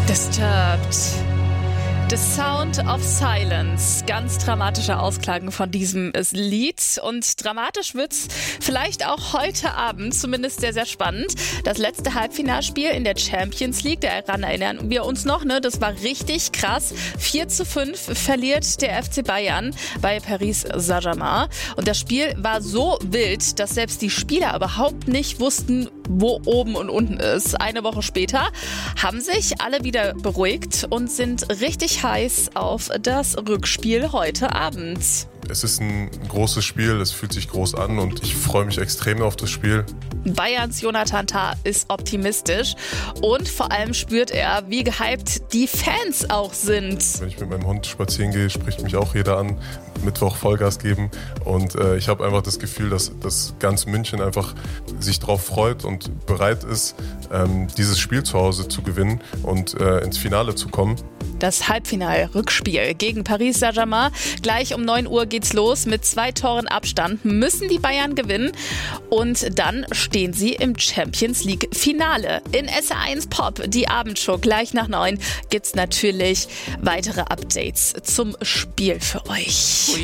Disturbed. The Sound of Silence. Ganz dramatischer Ausklang von diesem Lied. Und dramatisch wird's vielleicht auch heute Abend, zumindest sehr, sehr spannend. Das letzte Halbfinalspiel in der Champions League, daran erinnern wir uns noch, ne? Das war richtig krass. 4:5 verliert der FC Bayern bei Paris Saint-Germain. Und das Spiel war so wild, dass selbst die Spieler überhaupt nicht wussten, wo oben und unten ist. Eine Woche später haben sich alle wieder beruhigt und sind richtig heiß auf das Rückspiel heute Abend. Es ist ein großes Spiel, es fühlt sich groß an und ich freue mich extrem auf das Spiel. Bayerns Jonathan Tah ist optimistisch und vor allem spürt er, wie gehypt die Fans auch sind. Wenn ich mit meinem Hund spazieren gehe, spricht mich auch jeder an. Mittwoch Vollgas geben und ich habe einfach das Gefühl, dass ganz München einfach sich darauf freut und bereit ist, dieses Spiel zu Hause zu gewinnen und ins Finale zu kommen. Das Halbfinal-Rückspiel gegen Paris Saint-Germain. Gleich um 9 Uhr geht's los. Mit 2 Toren Abstand müssen die Bayern gewinnen. Und dann stehen sie im Champions-League-Finale. In SR1 Pop, die Abendshow, gleich nach 9, gibt's natürlich weitere Updates zum Spiel für euch.